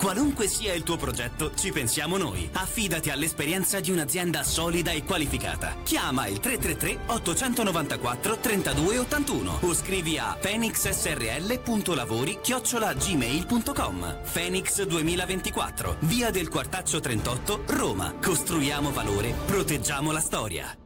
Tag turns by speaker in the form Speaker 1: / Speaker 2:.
Speaker 1: Qualunque sia il tuo progetto, ci pensiamo noi. Affidati all'esperienza di un'azienda solida e qualificata. Chiama il 333-894-3281 o scrivi a phoenixsrl.lavori@gmail.com. Phoenix 2024, via del Quartaccio 38, Roma. Costruiamo valore, proteggiamo la storia.